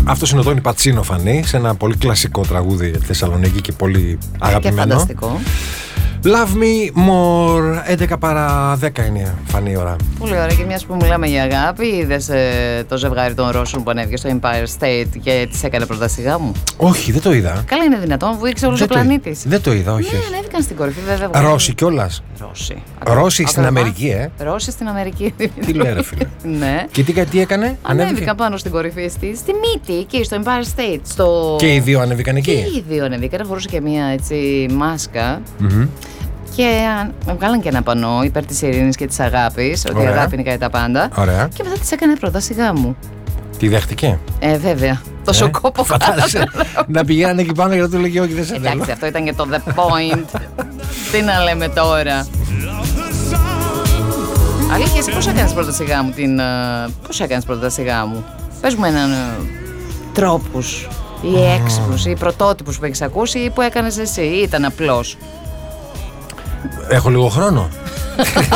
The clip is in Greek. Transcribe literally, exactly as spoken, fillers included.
αυτός είναι ο Τόνι Πατσίνο, Φανή, σε ένα πολύ κλασικό τραγούδι για τη Θεσσαλονίκη και πολύ αγαπημένο. Και φανταστικό. Love Me More, έντεκα παρά δέκα είναι, Φανή, η ώρα. Πολύ ωραία, και μιας που μιλάμε για αγάπη, είδες ε, το ζευγάρι των Ρώσων που ανέβηκε στο Empire State και της έκανε πρώτα σιγά μου? Όχι, δεν το είδα. Καλά, είναι δυνατόν, βουήξε όλο ο πλανήτης. Δεν το είδα, όχι. Ναι, όχι. ανέβηκαν στην κορυφή, βέβαια. Ρώσοι κιόλας. Ρώσοι. Ρώσοι στην Αμερική, ε. Ρώσοι στην Αμερική. Τι λέει, ρε φίλε. Ναι. Και τι, τι έκανε, ανέβηκαν πάνω στην κορυφή στη, στη μύτη, εκεί στο Empire State. Στο... Και οι δύο ανέβηκαν εκεί. Και οι δύο ανέβηκαν, φορούσε και μία έτσι μάσκα. Mm-hmm. Και βγάλαν και ένα πανό υπέρ της ειρήνης και της αγάπης, ότι η αγάπη νικάει τα πάντα. Ωραία. Και μετά της έκανε πρόταση γάμου. Τη δέχτηκε? Ε, βέβαια. Τόσο ε, κόπο φαντάζεσαι. Να πηγαίνανε εκεί πάνω γιατί του λέγει όχι, δεν σε θέλω. Εντάξει, αυτό ήταν και το the point. Τι να λέμε τώρα. Αλήθεια, εσύ πώς έκανες πρόταση γάμου την... Πώς έκανες πρόταση γάμου? Πες μου έναν τρόπους ή έξυπνους ή πρωτότυπους που έχεις ακούσει ή που έκανες εσύ ή ήταν απλός? Έχω λίγο χρόνο.